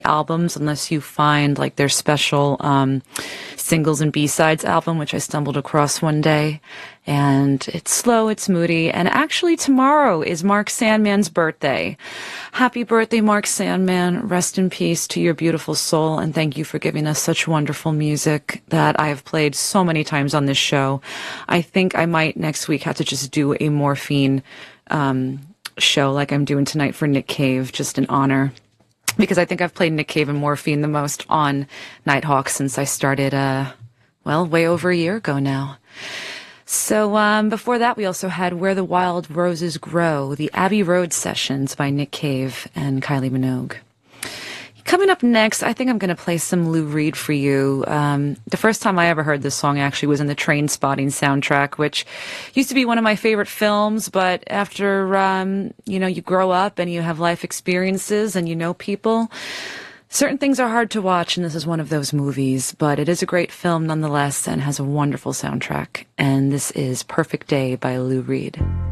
albums unless you find like their special singles and B-sides album, which I stumbled across one day. And it's slow, it's moody, and actually tomorrow is Mark Sandman's birthday. Happy birthday, Mark Sandman. Rest in peace to your beautiful soul, and thank you for giving us such wonderful music that I have played so many times on this show. I think I might next week have to just do a Morphine show like I'm doing tonight for Nick Cave, just in honor. Because I think I've played Nick Cave and Morphine the most on Nighthawk since I started, way over a year ago now. So before that, we also had Where the Wild Roses Grow, the Abbey Road Sessions by Nick Cave and Kylie Minogue. Coming up next, I think I'm going to play some Lou Reed for you. The first time I ever heard this song actually was in the Train Spotting soundtrack, which used to be one of my favorite films. But after, you grow up and you have life experiences and you know people, certain things are hard to watch, and this is one of those movies. But it is a great film nonetheless and has a wonderful soundtrack. And this is Perfect Day by Lou Reed.